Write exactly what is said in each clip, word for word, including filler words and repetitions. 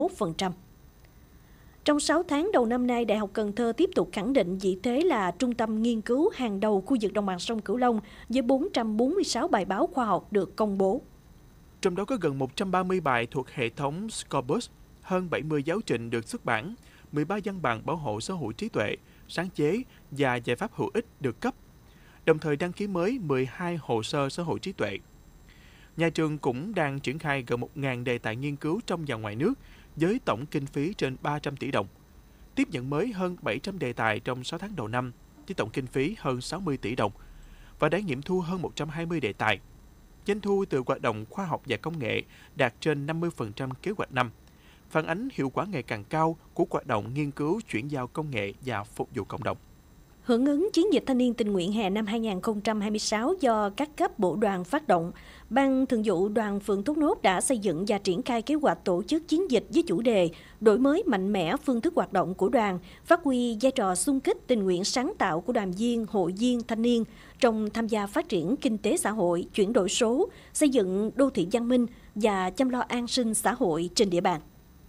mốt phần trăm. Trong sáu tháng đầu năm nay, Đại học Cần Thơ tiếp tục khẳng định vị thế là trung tâm nghiên cứu hàng đầu khu vực đồng bằng sông Cửu Long với bốn trăm bốn mươi sáu bài báo khoa học được công bố. Trong đó có gần một trăm ba mươi bài thuộc hệ thống Scopus, hơn bảy mươi giáo trình được xuất bản, mười ba văn bản bảo hộ sở hữu trí tuệ, sáng chế và giải pháp hữu ích được cấp, đồng thời đăng ký mới mười hai hồ sơ sở hữu trí tuệ. Nhà trường cũng đang triển khai gần một nghìn đề tài nghiên cứu trong và ngoài nước với tổng kinh phí trên ba trăm tỷ đồng. Tiếp nhận mới hơn bảy trăm đề tài trong sáu tháng đầu năm với tổng kinh phí hơn sáu mươi tỷ đồng và đã nghiệm thu hơn một trăm hai mươi đề tài. Doanh thu từ hoạt động khoa học và công nghệ đạt trên năm mươi phần trăm kế hoạch năm, phản ánh hiệu quả ngày càng cao của hoạt động nghiên cứu chuyển giao công nghệ và phục vụ cộng đồng. Hưởng ứng chiến dịch thanh niên tình nguyện hè năm hai nghìn không trăm hai mươi sáu do các cấp bộ đoàn phát động, Ban Thường vụ Đoàn phường Thốt Nốt đã xây dựng và triển khai kế hoạch tổ chức chiến dịch với chủ đề đổi mới mạnh mẽ phương thức hoạt động của đoàn, phát huy vai trò xung kích tình nguyện sáng tạo của đoàn viên, hội viên, thanh niên trong tham gia phát triển kinh tế xã hội, chuyển đổi số, xây dựng đô thị văn minh và chăm lo an sinh xã hội trên địa bàn.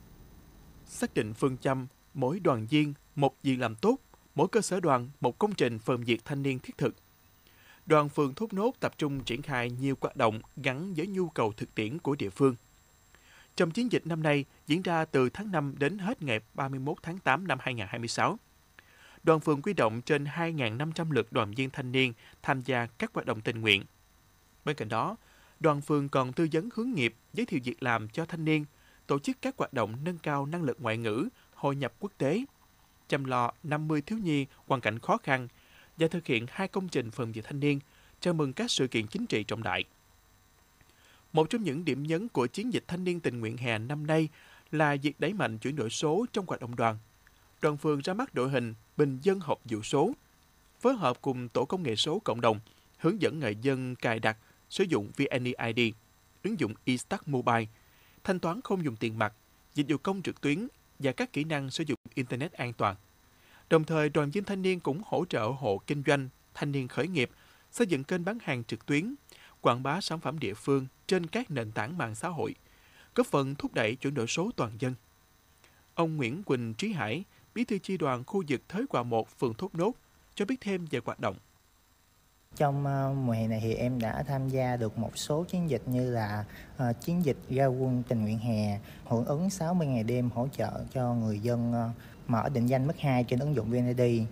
Xác định phương châm mỗi đoàn viên một việc làm tốt, mỗi cơ sở đoàn một công trình phần việc thanh niên thiết thực. Đoàn phường Thốt Nốt tập trung triển khai nhiều hoạt động gắn với nhu cầu thực tiễn của địa phương. Trong chiến dịch năm nay diễn ra từ tháng năm đến hết ngày ba mươi mốt tháng tám năm hai nghìn không trăm hai mươi sáu. Đoàn phường huy động trên hai nghìn năm trăm lượt đoàn viên thanh niên tham gia các hoạt động tình nguyện. Bên cạnh đó, đoàn phường còn tư vấn hướng nghiệp, giới thiệu việc làm cho thanh niên, tổ chức các hoạt động nâng cao năng lực ngoại ngữ, hội nhập quốc tế, chăm lo năm mươi thiếu nhi hoàn cảnh khó khăn và thực hiện hai công trình phần việc thanh niên, chào mừng các sự kiện chính trị trọng đại. Một trong những điểm nhấn của chiến dịch thanh niên tình nguyện hè năm nay là việc đẩy mạnh chuyển đổi số trong hoạt động đoàn. Đoàn phường ra mắt đội hình bình dân học vụ số, phối hợp cùng tổ công nghệ số cộng đồng, hướng dẫn người dân cài đặt, sử dụng vê en e i đê, ứng dụng eStack Mobile, thanh toán không dùng tiền mặt, dịch vụ công trực tuyến và các kỹ năng sử dụng Internet an toàn. Đồng thời, đoàn viên thanh niên cũng hỗ trợ hộ kinh doanh, thanh niên khởi nghiệp, xây dựng kênh bán hàng trực tuyến, quảng bá sản phẩm địa phương trên các nền tảng mạng xã hội, góp phần thúc đẩy chuyển đổi số toàn dân. Ông Nguyễn Quỳnh Trí Hải, Bí thư chi đoàn khu vực Thới Hòa một, phường Thốt Nốt, cho biết thêm về hoạt động. Trong uh, mùa hè này thì em đã tham gia được một số chiến dịch như là uh, chiến dịch ra quân tình nguyện hè, hưởng ứng sáu mươi ngày đêm hỗ trợ cho người dân uh, mở định danh mức hai trên ứng dụng vê en e đê.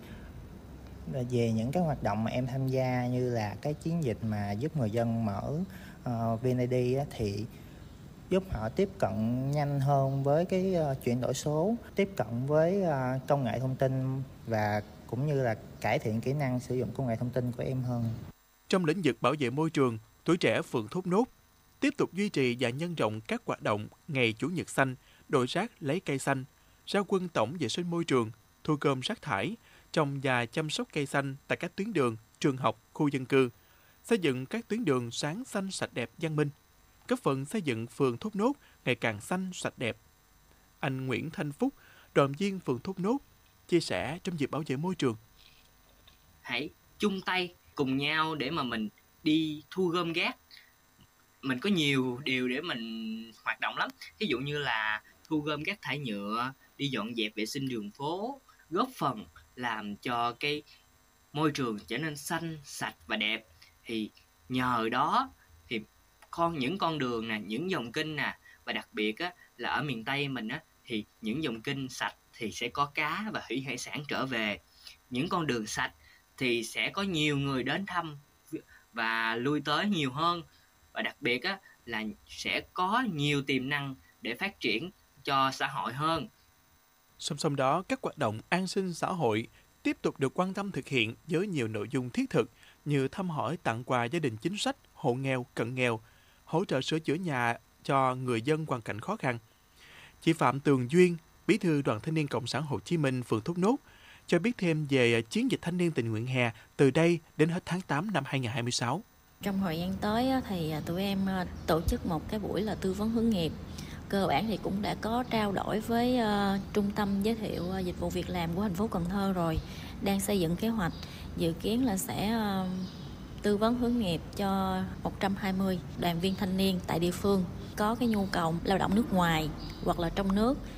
Về những cái hoạt động mà em tham gia như là cái chiến dịch mà giúp người dân mở uh, vê en e đê á, thì giúp họ tiếp cận nhanh hơn với cái uh, chuyển đổi số, tiếp cận với uh, công nghệ thông tin và cũng như là cải thiện kỹ năng sử dụng công nghệ thông tin của em hơn. Trong lĩnh vực bảo vệ môi trường, tuổi trẻ phường Thốt Nốt tiếp tục duy trì và nhân rộng các hoạt động ngày Chủ nhật xanh, đội rác lấy cây xanh, ra quân tổng vệ sinh môi trường, thu gom rác thải, trồng và chăm sóc cây xanh tại các tuyến đường, trường học, khu dân cư, xây dựng các tuyến đường sáng xanh sạch đẹp văn minh, góp phần xây dựng phường Thốt Nốt ngày càng xanh sạch đẹp. Anh Nguyễn Thanh Phúc, đoàn viên phường Thốt Nốt, chia sẻ trong dịp bảo vệ môi trường. Hãy chung tay cùng nhau để mà mình đi thu gom rác. Mình có nhiều điều để mình hoạt động lắm. Ví dụ như là thu gom rác thải nhựa, đi dọn dẹp vệ sinh đường phố, góp phần làm cho cái môi trường trở nên xanh, sạch và đẹp. Thì nhờ đó thì con những con đường nè, những dòng kênh nè, và đặc biệt á, là ở miền Tây mình á, thì những dòng kênh sạch thì sẽ có cá và thủy hải sản trở về. Những con đường sạch thì sẽ có nhiều người đến thăm và lui tới nhiều hơn. Và đặc biệt á, là sẽ có nhiều tiềm năng để phát triển cho xã hội hơn. Song song đó, các hoạt động an sinh xã hội tiếp tục được quan tâm thực hiện với nhiều nội dung thiết thực như thăm hỏi tặng quà gia đình chính sách, hộ nghèo, cận nghèo, hỗ trợ sửa chữa nhà cho người dân hoàn cảnh khó khăn. Chị Phạm Tường Duyên, Bí thư Đoàn Thanh niên Cộng sản Hồ Chí Minh, phường Thốt Nốt, cho biết thêm về chiến dịch thanh niên tình nguyện hè từ đây đến hết tháng tám năm hai nghìn không trăm hai mươi sáu. Trong thời gian tới thì tụi em tổ chức một cái buổi là tư vấn hướng nghiệp. Cơ bản thì cũng đã có trao đổi với uh, trung tâm giới thiệu uh, dịch vụ việc làm của thành phố Cần Thơ rồi, đang xây dựng kế hoạch, dự kiến là sẽ uh, tư vấn hướng nghiệp cho một trăm hai mươi đoàn viên thanh niên tại địa phương có cái nhu cầu lao động nước ngoài hoặc là trong nước